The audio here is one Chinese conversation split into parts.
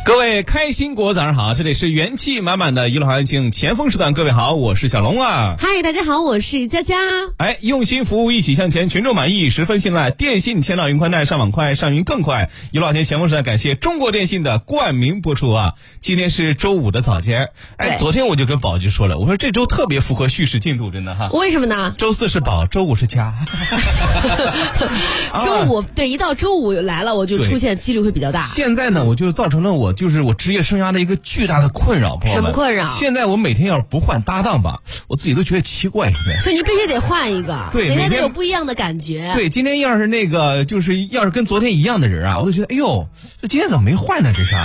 各位开心果早上好，这里是元气满满的娱乐环境前锋时段，各位好，我是小龙啊。 嗨，大家好，我是佳佳。 用心服务，一起向前，群众满意，十分信赖。电信千岛云宽带，上网快，上云更快。娱乐环境前锋时段，感谢中国电信的冠名播出啊。今天是周五的早间，昨天我就跟宝就说了，我说这周特别符合叙事进度，真的哈。 为什么呢？ 周四是宝，周五是家。 周五对，一到周五来了，我就出现几率会比较大。 现在呢，我就造成了我职业生涯的一个巨大的困扰，朋友们。 什么困扰？ 现在我每天要是不换搭档吧，我自己都觉得奇怪。 所以你必须得换一个， 对， 每天都有不一样的感觉。 对，今天要是要是跟昨天一样的人啊，我就觉得，哎呦，这今天怎么没换呢？这是，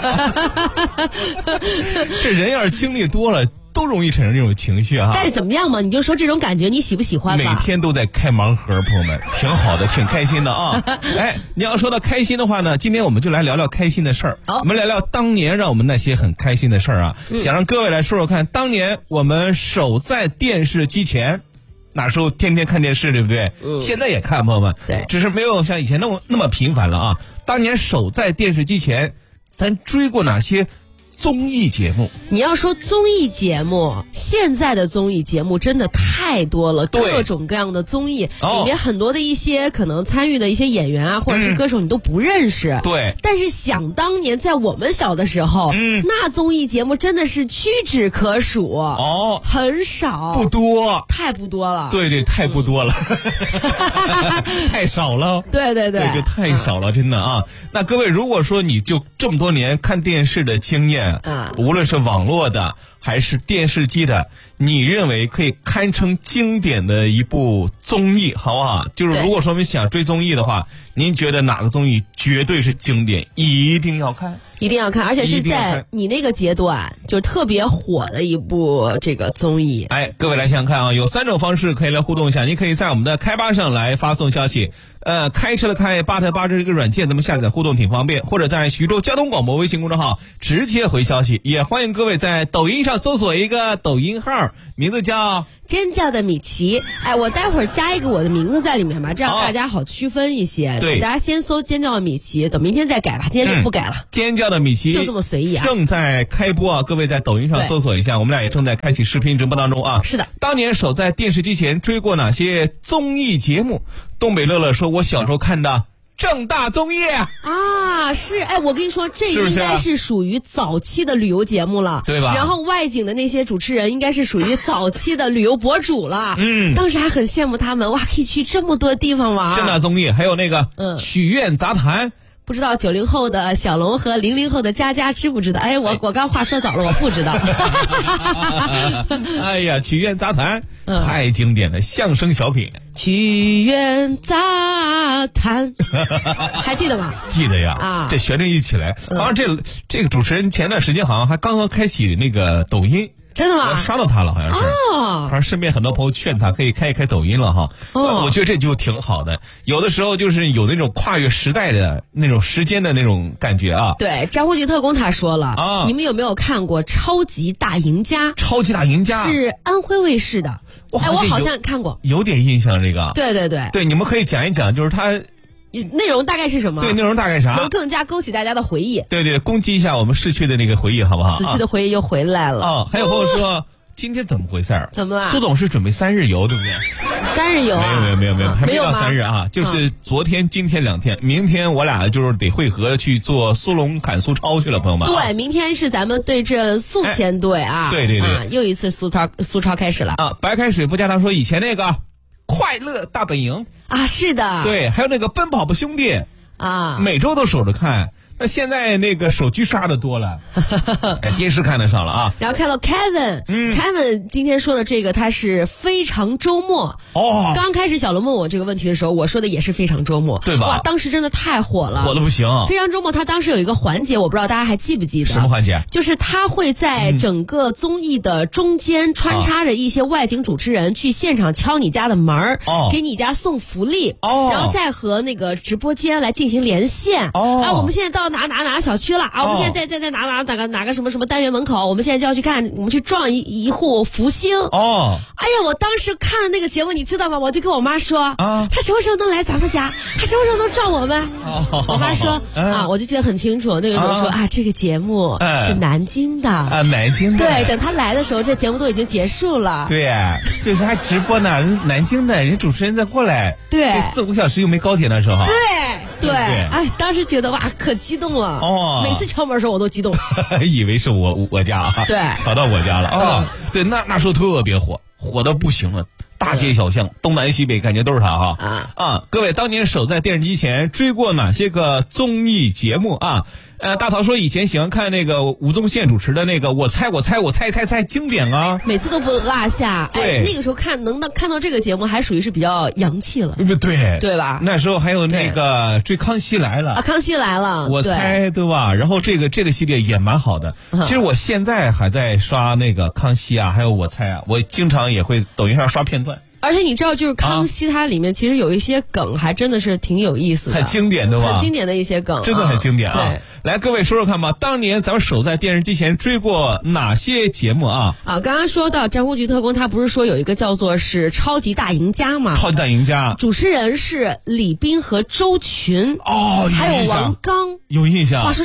这人要是经历多了，都容易产生这种情绪啊。 但是怎么样嘛？你就说这种感觉你喜不喜欢吧？ 每天都在开盲盒，朋友们，挺好的，挺开心的啊。你要说到开心的话呢，今天我们就来聊聊开心的事儿。我们聊聊当年让我们那些很开心的事儿啊。想让各位来说说看，当年我们守在电视机前，那时候天天看电视，对不对？现在也看，朋友们， 对， 只是没有像以前那么频繁了啊。当年守在电视机前，咱追过哪些综艺节目？ 你要说综艺节目，现在的综艺节目真的太多了，各种各样的综艺，里面很多的一些可能参与的一些演员啊，或者是歌手你都不认识。 对。 但是想当年在我们小的时候，那综艺节目真的是屈指可数。很少， 不多， 太不多了。 对，太不多了，太少了。 对， 就太少了，真的啊。那各位，如果说你就这么多年看电视的经验，无论是网络的还是电视机的，你认为可以堪称经典的一部综艺，好不好？就是如果说我们想追综艺的话，您觉得哪个综艺绝对是经典，一定要看？一定要看， 而且是在你那个阶段就特别火的一部这个综艺。 各位来想想看啊，有3种方式可以来互动一下。你可以在我们的开吧上来发送消息，开车的开，吧特吧这个软件咱们下载互动挺方便，或者在徐州交通广播微信公众号直接回消息。也欢迎各位在抖音上搜索一个抖音号，名字叫尖叫的米奇。我待会儿加一个我的名字在里面吧，这样大家好区分一些。 对， 大家先搜尖叫的米奇，等明天再改吧，今天就不改了。 尖叫的米奇就这么随意啊！ 正在开播啊，各位在抖音上搜索一下，我们俩也正在开启视频直播当中啊。 是的， 当年守在电视机前追过哪些综艺节目？东北乐乐说，我小时候看的正大综艺啊，是我跟你说，这应该是属于早期的旅游节目了， 对吧？ 然后外景的那些主持人应该是属于早期的旅游博主了。当时还很羡慕他们，哇，可以去这么多地方玩。 正大综艺还有那个曲苑杂谈。 不知道90后的小龙和00后的佳佳知不知道？我刚话说早了，我不知道。 曲苑杂谈太经典了，相声小品。 曲苑杂谈，还记得吗？ 记得呀，这旋律一起来，好像这个主持人前段时间好像还刚刚开启那个抖音。 真的吗？ 我刷到他了，好像是。反正身边很多朋友劝他可以开一开抖音了哈。我觉得这就挺好的。有的时候就是有那种跨越时代的那种时间的那种感觉啊。 对，张国际特工他说了你们有没有看过《超级大赢家》？ 超级大赢家是安徽卫视的。我好像看过， 有点印象这个。 对， 你们可以讲一讲，就是他。 内容大概是什么？ 对，内容大概啥？ 能更加勾起大家的回忆。 对，攻击一下我们逝去的那个回忆，好不好？ 死去的回忆又回来了。 还有朋友说，今天怎么回事？ 怎么了？ 苏董是准备3日游，对不对 ？3日游啊？ 没有，还没到3日啊，就是昨天、今天2天，明天我俩就是得会合去做苏龙砍苏超去了，朋友们。 对，明天是咱们对阵宿迁队啊。 对， 又一次苏超开始了啊！白开水不加糖说以前那个快乐大本营啊，是的， 对，还有那个奔跑吧兄弟啊， 每周都守着看。那现在那个手机刷的多了，电视看得少了啊。 然后看到 Kevin，Kevin 今天说的这个他是非常周末刚开始小龙问我这个问题的时候，我说的也是非常周末， 对吧？ 哇，当时真的太火了， 火的不行。 非常周末他当时有一个环节，我不知道大家还记不记得？ 什么环节？ 就是他会在整个综艺的中间穿插着一些外景主持人去现场敲你家的门给你家送福利然后再和那个直播间来进行连线我们现在到哪小区了啊，我们现在在哪个什么单元门口，我们现在就要去看，我们去撞一户福星。 哦， 哎呀，我当时看了那个节目，你知道吗？我就跟我妈说啊，他什么时候能来咱们家？他什么时候能撞我们？我妈说啊，我就记得很清楚，那个时候说啊，这个节目是南京的啊， 南京的。 对，等他来的时候，这节目都已经结束了。 对呀，就是还直播呢，南京的人主持人再过来， 对 ，4、5小时又没高铁那时候。 对，哎，当时觉得哇，可激动了哦！每次敲门的时候我都激动， 以为是我家啊， 对， 敲到我家了啊！对，那时候特别火的不行了，大街小巷，东南西北感觉都是他哈各位当年守在电视机前追过哪些个综艺节目啊？大陶说以前喜欢看那个吴宗宪主持的那个我猜经典啊， 每次都不落下。 对， 那个时候看到这个节目还属于是比较洋气了，对吧？ 那时候还有那个追康熙来了啊，康熙来了， 我猜对吧？然后这个系列也蛮好的。其实我现在还在刷那个康熙啊，还有我猜啊，我经常也会抖音上刷片段。 而且你知道，就是康熙它里面其实有一些梗，还真的是挺有意思的， 很经典的吧？ 很经典的一些梗， 真的很经典啊！ 对， 来，各位说说看吧，当年咱们守在电视机前追过哪些节目啊？ 刚刚说到《战国局特工》，他不是说有一个叫做是超级大赢家吗？ 超级大赢家， 主持人是李斌和周群哦， 还有王刚， 有印象。 哇，说